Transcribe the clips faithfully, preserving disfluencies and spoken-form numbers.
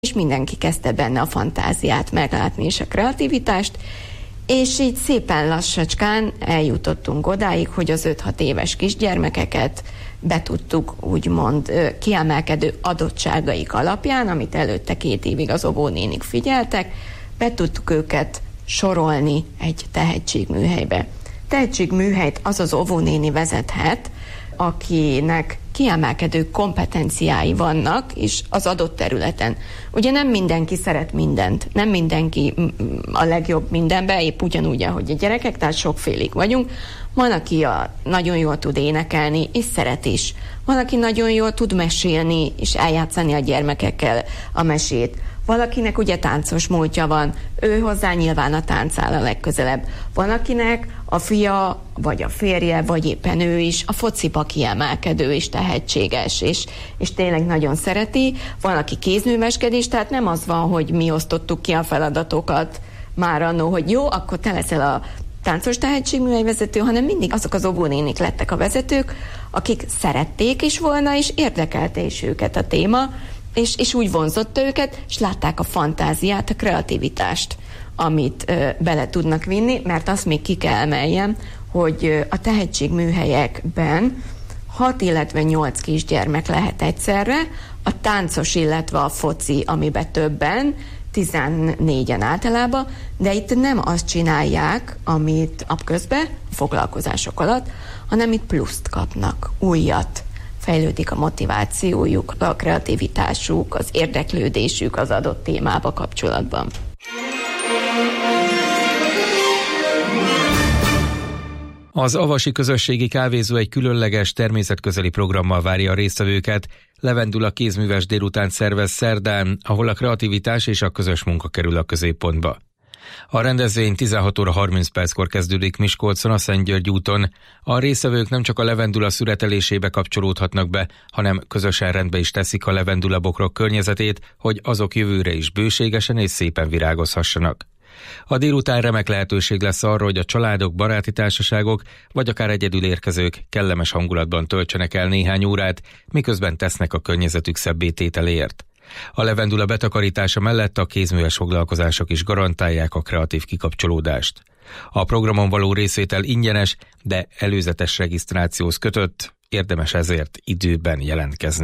és mindenki kezdte benne a fantáziát meglátni és a kreativitást, és így szépen lassacskán eljutottunk odáig, hogy az öt-hat éves kisgyermekeket be tudtuk úgymond kiemelkedő adottságaik alapján, amit előtte két évig az óvónénik figyeltek, be tudtuk őket sorolni egy tehetségműhelybe. Tehetségműhelyt az az óvónéni vezethet, akinek kiemelkedő kompetenciái vannak, és az adott területen. Ugye nem mindenki szeret mindent, nem mindenki a legjobb mindenben, épp ugyanúgy, ahogy a gyerekek, tehát sokfélék vagyunk. Van, aki a, nagyon jól tud énekelni, és szeret is. Van, aki nagyon jól tud mesélni, és eljátszani a gyermekekkel a mesét. Valakinek ugye táncos múltja van, ő hozzá nyilván a tánc áll a legközelebb. Van, akinek a fia, vagy a férje, vagy éppen ő is a fociba kiemelkedő és tehetséges, és, és tényleg nagyon szereti. Van, aki kézműveskedés, tehát nem az van, hogy mi osztottuk ki a feladatokat már annó, hogy jó, akkor te leszel a táncos tehetségműhelyvezető, hanem mindig azok az óvónénik lettek a vezetők, akik szerették is volna, és érdekelte is őket a téma, és, és úgy vonzotta őket, és látták a fantáziát, a kreativitást, amit ö, bele tudnak vinni, mert azt még ki kell emeljem, hogy ö, a tehetségműhelyekben hat, illetve nyolc kisgyermek lehet egyszerre, a táncos, illetve a foci, amiben többen, tizennégyen általában, de itt nem azt csinálják, amit napközben, foglalkozások alatt, hanem itt pluszt kapnak, újat. Fejlődik a motivációjuk, a kreativitásuk, az érdeklődésük az adott témába kapcsolatban. Az avasi közösségi kávézó egy különleges, természetközeli programmal várja a résztvevőket. Levendula kézműves délután szervez szerdán, ahol a kreativitás és a közös munka kerül a középpontba. A rendezvény tizenhat óra harminc perckor kezdődik Miskolcon, a Szent György úton. A résztvevők nem csak a levendula szüretelésébe kapcsolódhatnak be, hanem közösen rendbe is teszik a levendulabokrok környezetét, hogy azok jövőre is bőségesen és szépen virágozhassanak. A délután remek lehetőség lesz arra, hogy a családok, baráti társaságok, vagy akár egyedül érkezők kellemes hangulatban töltsenek el néhány órát, miközben tesznek a környezetük szebbé tételéért. A levendula betakarítása mellett a kézműves foglalkozások is garantálják a kreatív kikapcsolódást. A programon való részvétel ingyenes, de előzetes regisztrációhoz kötött, érdemes ezért időben jelentkezni.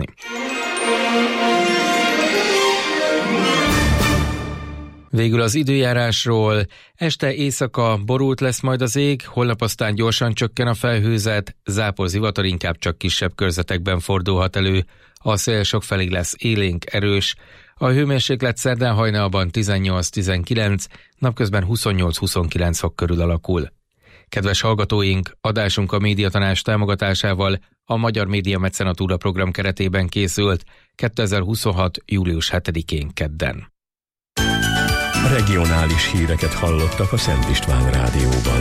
Végül az időjárásról. Este éjszaka borult lesz majd az ég, holnap aztán gyorsan csökken a felhőzet, zápor zivatar inkább csak kisebb körzetekben fordulhat elő. A szél sokfelé lesz élénk, erős. A hőmérséklet szerdán hajnalban tizennyolc-tizenkilenc, napközben huszonnyolc-huszonkilenc fok körül alakul. Kedves hallgatóink, adásunk a Médiatanács támogatásával a Magyar Média Mecenatúra program keretében készült kétezer-huszonhat. július hetedikén kedden. Regionális híreket hallottak a Szent István Rádióban.